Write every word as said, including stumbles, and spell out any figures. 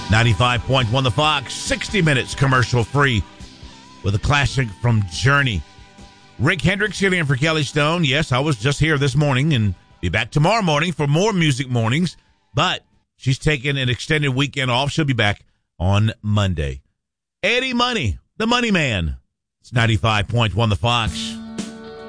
ninety-five point one The Fox, sixty minutes commercial free with a classic from Journey. Rick Hendricks sitting in for Kelly Stone. Yes, I was just here this morning and be back tomorrow morning for more Music Mornings, but she's taking an extended weekend off. She'll be back on Monday. Eddie Money, the Money Man. It's ninety-five point one The Fox.